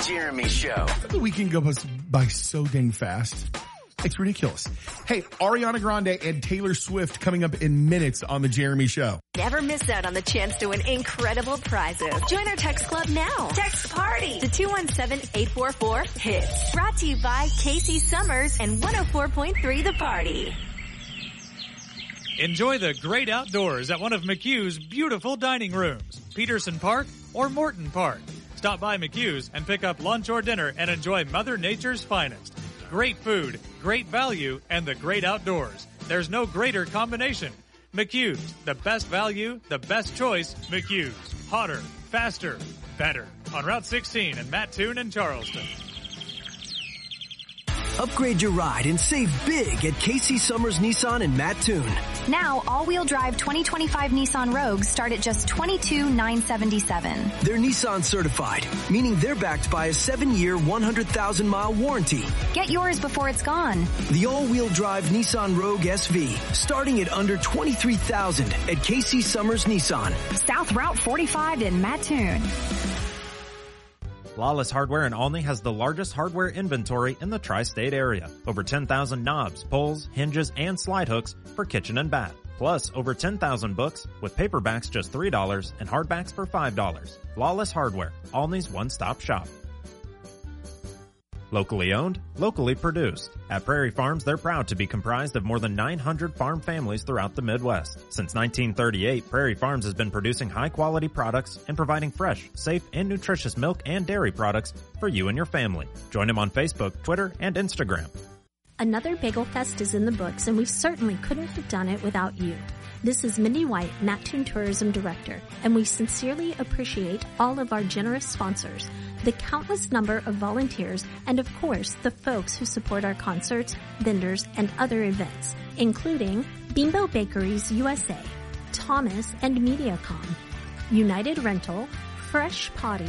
Jeremy Show. The weekend goes by so dang fast. It's ridiculous. Hey, Ariana Grande and Taylor Swift coming up in minutes on the Jeremy Show. Never miss out on the chance to win incredible prizes. Join our text club now. Text party to 217-844-HITS. Brought to you by Casey Summers and 104.3 The Party. Enjoy the great outdoors at one of McHugh's beautiful dining rooms, Peterson Park or Morton Park. Stop by McHugh's and pick up lunch or dinner and enjoy Mother Nature's finest. Great food, great value, and the great outdoors. There's no greater combination. McHugh's, the best value, the best choice, McHugh's. Hotter, faster, better. On Route 16 in Mattoon and Charleston. Upgrade your ride and save big at Casey Summers Nissan in Mattoon. Now, all-wheel drive 2025 Nissan Rogues start at just $22,977. They're Nissan certified, meaning they're backed by a 7-year, 100,000-mile warranty. Get yours before it's gone. The all-wheel drive Nissan Rogue SV, starting at under $23,000 at Casey Summers Nissan. South Route 45 in Mattoon. Flawless Hardware in Olney has the largest hardware inventory in the tri-state area. Over 10,000 knobs, pulls, hinges, and slide hooks for kitchen and bath. Plus, over 10,000 books with paperbacks just $3 and hardbacks for $5. Flawless Hardware, Olney's one-stop shop. Locally owned, locally produced. At Prairie Farms, they're proud to be comprised of more than 900 farm families throughout the Midwest. Since 1938, Prairie Farms has been producing high-quality products and providing fresh, safe, and nutritious milk and dairy products for you and your family. Join them on Facebook, Twitter, and Instagram. Another Bagel Fest is in the books, and we certainly couldn't have done it without you. This is Mindy White, Mattoon Tourism Director, and we sincerely appreciate all of our generous sponsors, the countless number of volunteers, and of course, the folks who support our concerts, vendors, and other events, including Bimbo Bakeries USA, Thomas and MediaCom, United Rental, Fresh Potty,